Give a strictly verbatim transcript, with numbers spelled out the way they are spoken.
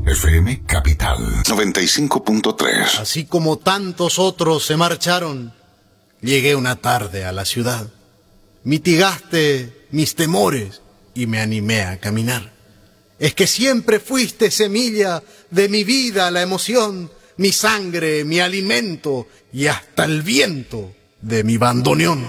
F M Capital noventa y cinco punto tres. Así como tantos otros se marcharon, llegué una tarde a la ciudad. Mitigaste mis temores y me animé a caminar. Es que siempre fuiste semilla de mi vida, la emoción, mi sangre, mi alimento y hasta el viento de mi bandoneón.